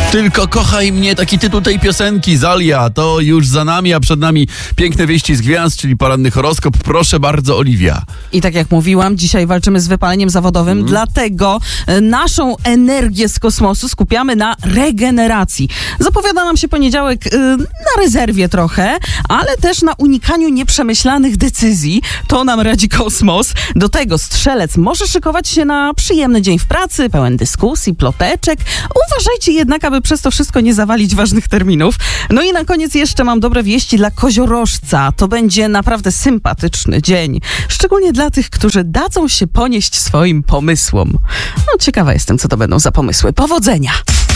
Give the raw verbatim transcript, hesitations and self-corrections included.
Tylko kochaj mnie, taki tytuł tej piosenki, Zalia, to już za nami, a przed nami piękne wieści z gwiazd, czyli poranny horoskop. Proszę bardzo, Oliwia. I tak jak mówiłam, dzisiaj walczymy z wypaleniem zawodowym, mm. dlatego naszą energię z kosmosu skupiamy na regeneracji. Zapowiada nam się poniedziałek y, na rezerwie trochę, ale też na unikaniu nieprzemyślanych decyzji. To nam radzi kosmos. Do tego strzelec może szykować się na przyjemny dzień w pracy, pełen dyskusji, ploteczek. Uważajcie jednak, aby przez to wszystko nie zawalić ważnych terminów. No i na koniec jeszcze mam dobre wieści dla koziorożca. To będzie naprawdę sympatyczny dzień. Szczególnie dla tych, którzy dadzą się ponieść swoim pomysłom. No ciekawa jestem, co to będą za pomysły. Powodzenia!